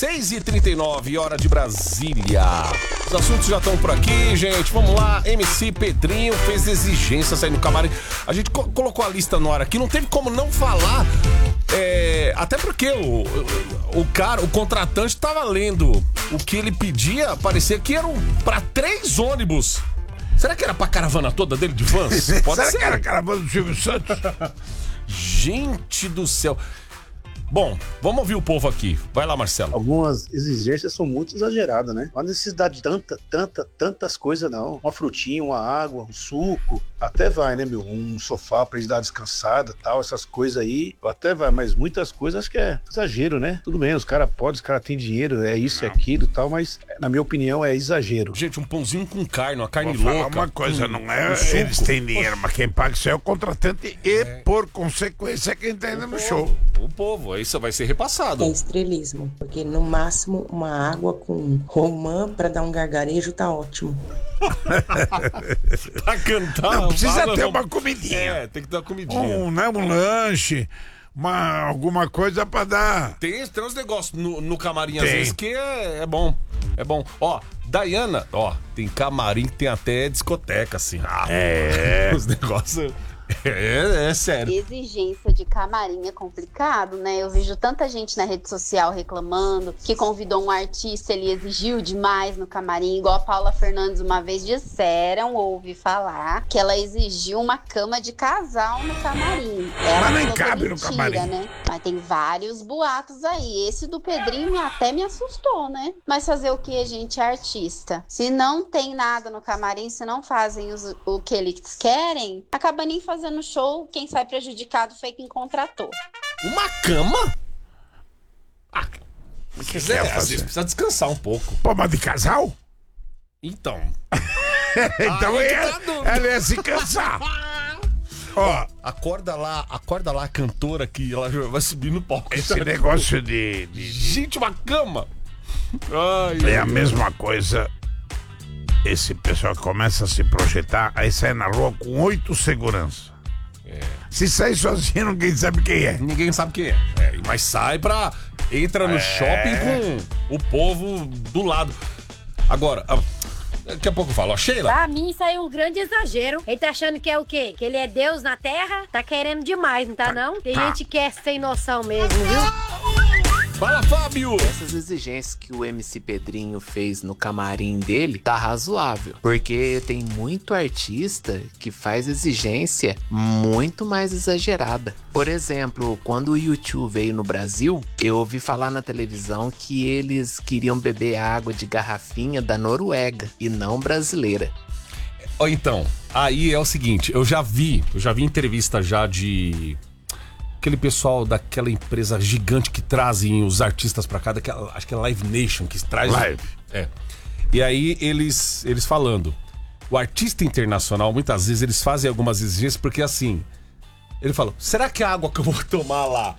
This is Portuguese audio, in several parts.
6h39, hora de Brasília. Os assuntos já estão por aqui, gente. Vamos lá. MC Pedrinho fez exigências aí no camarim. A gente colocou a lista no ar aqui. Não teve como não falar. Até porque o contratante tava lendo o que ele pedia. Parecia que eram pra 3 ônibus. Será que era pra caravana toda dele de fãs? Pode Será ser. que era a caravana do Silvio Santos? Gente do céu. Bom, vamos ouvir o povo aqui. Vai lá, Marcelo. Algumas exigências são muito exageradas, né? Não há necessidade de tantas coisas, não. Uma frutinha, uma água, um suco, até vai, né, meu? Um sofá pra gente dar uma descansada, tal, essas coisas aí, até vai. Mas muitas coisas acho que é exagero, né? Tudo bem, os caras podem, os caras têm dinheiro, é isso, é aquilo e tal, mas na minha opinião é exagero. Gente, um pãozinho com carne, uma carne Vou falar louca. uma coisa, não é suco. eles têm dinheiro, mas quem paga isso é o contratante e, por consequência, quem tá indo no show. O povo, isso vai ser repassado. É estrelismo, porque no máximo uma água com romã pra dar um gargarejo tá ótimo. Pra cantar. Não, precisa fala, ter não. uma comidinha. Tem que ter uma comidinha. Um lanche, alguma coisa pra dar. Tem uns negócios no camarim às Tem. vezes que é bom. É bom. Ó, Dayana, tem camarim que tem até discoteca, assim. Os negócios. É sério. Exigência de camarim é complicado, né? Eu vejo tanta gente na rede social reclamando que convidou um artista, ele exigiu demais no camarim, igual a Paula Fernandes uma vez ouvi falar que ela exigiu uma cama de casal no camarim. Ela Mas nem falou que é cabe no mentira, camarim. né? Mas tem vários boatos aí. Esse do Pedrinho até me assustou, né? Mas fazer o que, gente? É artista. Se não tem nada no camarim, se não fazem o que eles querem, acaba nem fazendo show. Quem sai prejudicado foi quem contratou. Uma cama? O que Às quer vezes fazer? precisa descansar um pouco. Pô, mas de casal? Então. Então Aí que tá a dúvida. ela ia se cansar. Ó, Acorda lá a cantora que ela vai subir no palco. esse negócio de Gente, uma cama! Ai, é a mesma coisa. Esse pessoal que começa a se projetar, aí sai na rua com 8 seguranças. Se sair sozinho, ninguém sabe quem é. Ninguém sabe quem é. Mas sai entra no shopping com o povo do lado. Agora, daqui a pouco eu falo. Ó, Sheila. Pra mim, isso aí é um grande exagero. Ele tá achando que é o quê? Que ele é Deus na Terra? Tá querendo demais, não tá não? Tem gente que é sem noção mesmo, viu? Fala, Fábio! Essas exigências que o MC Pedrinho fez no camarim dele tá razoável, porque tem muito artista que faz exigência muito mais exagerada. Por exemplo, quando o YouTube veio no Brasil, eu ouvi falar na televisão que eles queriam beber água de garrafinha da Noruega e não brasileira. Então, aí é o seguinte, eu já vi entrevista já de aquele pessoal daquela empresa gigante que trazem os artistas pra cá, acho que é Live Nation, que traz... Live. E aí eles falando, o artista internacional, muitas vezes eles fazem algumas exigências, porque assim, ele falou, será que a água que eu vou tomar lá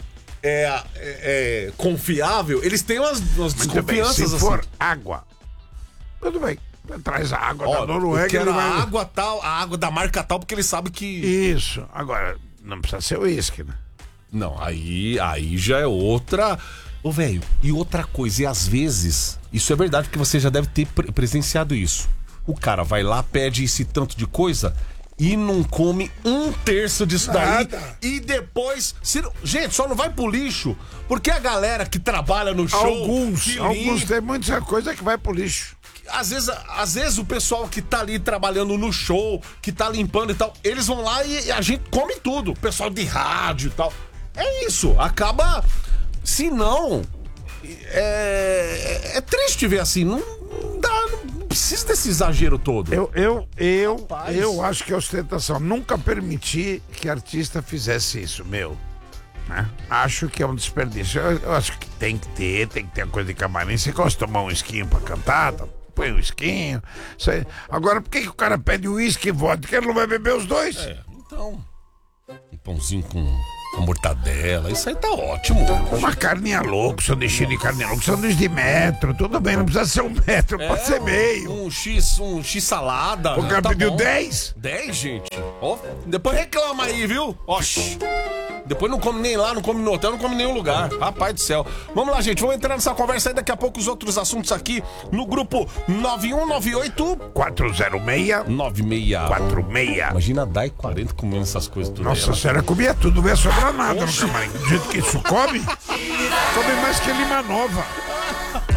é confiável? Eles têm umas Muito bem, desconfianças se assim. for água, tudo bem. Traz a água da Eu Noruega. quero Ele vai... a água tal, a água da marca tal, porque ele sabe que... Isso. Agora, não precisa ser uísque, né? Não, aí já é outra... Ô, velho, e outra coisa, e às vezes, isso é verdade, porque você já deve ter presenciado isso. O cara vai lá, pede esse tanto de coisa e não come 1/3 disso daí. E depois... Gente, só não vai pro lixo, porque a galera que trabalha no show... Alguns tem muita coisa que vai pro lixo. Às vezes o pessoal que tá ali trabalhando no show, que tá limpando e tal, eles vão lá e a gente come tudo. O pessoal de rádio e tal. É isso, acaba... Se não... É triste ver assim, não dá, não precisa desse exagero todo. Eu acho que é ostentação. Nunca permiti que artista fizesse isso, meu. Né? Acho que é um desperdício. Eu acho que tem que ter a coisa de camarim. Você gosta de tomar um esquinho pra cantar, tá? Põe um esquinho. Isso aí. Agora, por que o cara pede uísque e vodka? Ele não vai beber os dois? Então, um pãozinho com mortadela, isso aí tá ótimo. Uma carninha louca, sanduíche de carne louca, sanduíche de metro, tudo bem, não precisa ser 1 metro, pode ser meio. Um X salada. O cara tá pediu bom. 10? 10, gente? Ó, depois reclama aí, viu? Oxi. Depois não come nem lá, não come no hotel, não come em nenhum lugar. Rapaz do céu. Vamos lá, gente. Vamos entrar nessa conversa aí. Daqui a pouco os outros assuntos aqui no grupo 9198 406 9646. Imagina a Dai 40 comendo essas coisas tudo. Nossa, a senhora comia tudo, não ia sobrar nada no camarim. Do jeito que isso come mais que Lima Nova.